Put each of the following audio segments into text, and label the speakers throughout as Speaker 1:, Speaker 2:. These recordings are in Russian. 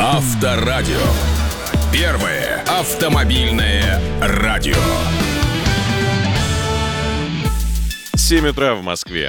Speaker 1: Авторадио. Первое автомобильное радио.
Speaker 2: 7 утра в Москве.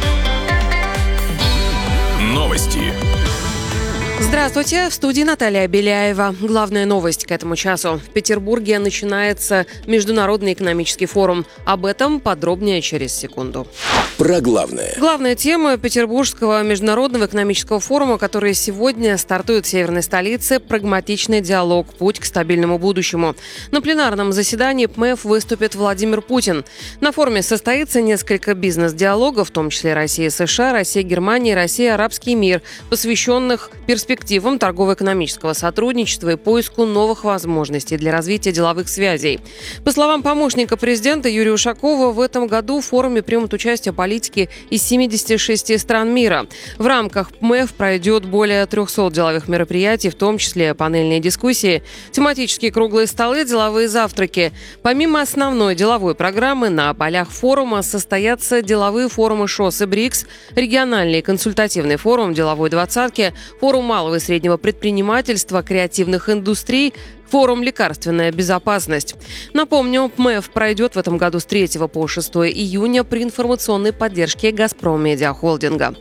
Speaker 1: Новости.
Speaker 3: Здравствуйте, в студии Наталья Беляева. Главная новость к этому часу. В Петербурге начинается Международный экономический форум. Об этом подробнее через секунду.
Speaker 1: Про главное.
Speaker 3: Главная тема Петербургского международного экономического форума, который сегодня стартует в северной столице – прагматичный диалог, путь к стабильному будущему. На пленарном заседании ПМЭФ выступит Владимир Путин. На форуме состоится несколько бизнес-диалогов, в том числе Россия-США, Россия-Германия, Россия-Арабский мир, посвященных перспективам торгово-экономического сотрудничества и поиску новых возможностей для развития деловых связей. По словам помощника президента Юрия Ушакова, в этом году в форуме примут участие политики из 76 стран мира. В рамках ПМЭФ пройдет более 300 деловых мероприятий, в том числе панельные дискуссии, тематические круглые столы, деловые завтраки. Помимо основной деловой программы, на полях форума состоятся деловые форумы ШОС и БРИКС, региональный консультативный форум деловой двадцатки, форум малого и среднего предпринимательства, креативных индустрий, форум «Лекарственная безопасность». Напомню, ПМЭФ пройдет в этом году с 3 по 6 июня при информационной поддержке «Газпром Медиа Холдинга».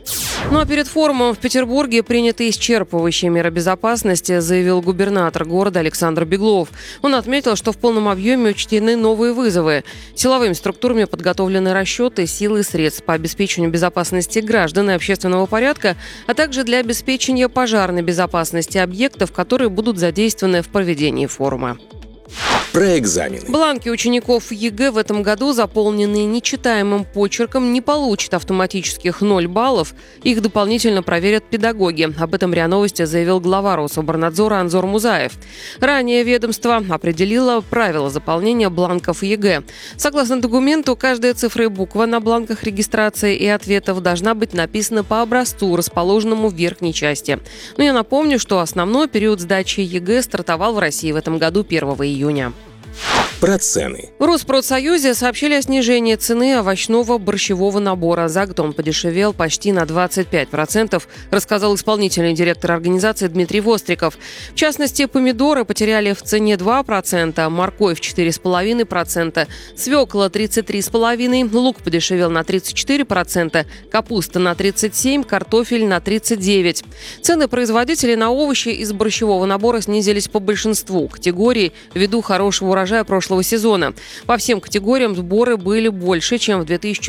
Speaker 3: Ну а перед форумом в Петербурге приняты исчерпывающие меры безопасности, заявил губернатор города Александр Беглов. Он отметил, что в полном объеме учтены новые вызовы. Силовыми структурами подготовлены расчеты сил и средств по обеспечению безопасности граждан и общественного порядка, а также для обеспечения пожарной безопасности объектов, которые будут задействованы в проведении форума.
Speaker 1: Про экзамены.
Speaker 3: Бланки учеников ЕГЭ в этом году, заполненные нечитаемым почерком, не получат автоматических 0 баллов. Их дополнительно проверят педагоги. Об этом РИА Новости заявил глава Рособорнадзора Анзор Музаев. Ранее ведомство определило правила заполнения бланков ЕГЭ. Согласно документу, каждая цифра и буква на бланках регистрации и ответов должна быть написана по образцу, расположенному в верхней части. Но я напомню, что основной период сдачи ЕГЭ стартовал в России в этом году 1 июня.
Speaker 1: Про цены.
Speaker 3: В Роспродсоюзе сообщили о снижении цены овощного борщевого набора. За год он подешевел почти на 25%, рассказал исполнительный директор организации Дмитрий Востриков. В частности, помидоры потеряли в цене 2%, морковь 4,5%, свекла 33,5%, лук подешевел на 34%, капуста на 37%, картофель на 39%. Цены производителей на овощи из борщевого набора снизились по большинству категорий ввиду хорошего урожая прошлого сезона. По всем категориям сборы были больше, чем в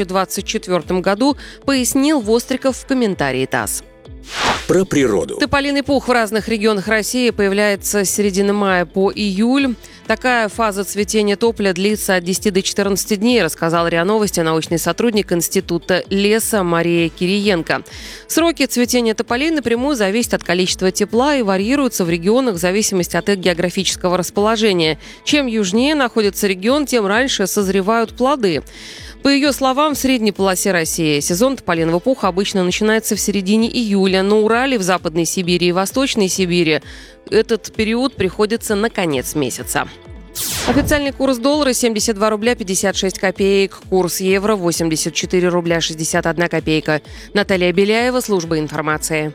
Speaker 3: 2024 году, пояснил Востриков в комментарии ТАСС.
Speaker 1: Про природу.
Speaker 3: Тополиный пух в разных регионах России появляется с середины мая по июль. Такая фаза цветения тополя длится от 10 до 14 дней, рассказал РИА Новости научный сотрудник Института леса Мария Кириенко. Сроки цветения тополей напрямую зависят от количества тепла и варьируются в регионах в зависимости от их географического расположения. Чем южнее находится регион, тем раньше созревают плоды. По ее словам, в средней полосе России сезон тополиного пуха обычно начинается в середине июля. На Урале, в Западной Сибири и Восточной Сибири этот период приходится на конец месяца. Официальный курс доллара 72 рубля 56 копеек. Курс евро 84 рубля 61 копейка. Наталья Беляева, служба информации.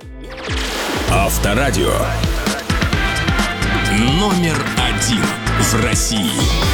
Speaker 1: Авторадио. Номер 1 в России.